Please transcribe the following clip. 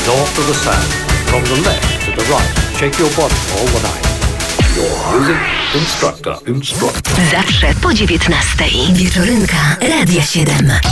north to the south, from the left to the right. Shake your body all the night. Your music instructor. Zawsze po 19:00. Wieczorynka Radia 7.